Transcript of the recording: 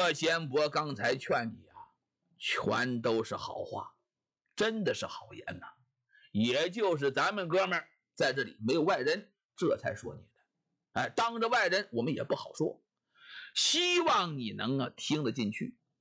这贤伯刚才劝你啊，全都是好话，真的是好言呐。也就是咱们哥们儿在这里没有外人，这才说你的。当着外人我们也不好说，希望你能听得进去。